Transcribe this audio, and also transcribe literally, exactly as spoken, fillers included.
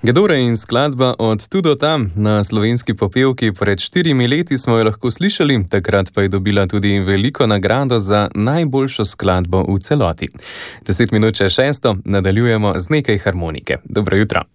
Gedore in skladba Od tu do tam na Slovenski popevki pred štirimi leti smo jo lahko slišali, takrat pa je dobila tudi veliko nagrado za najboljšo skladbo v celoti. Deset minut čez šesto nadaljujemo z nekaj harmonike. Dobro jutro.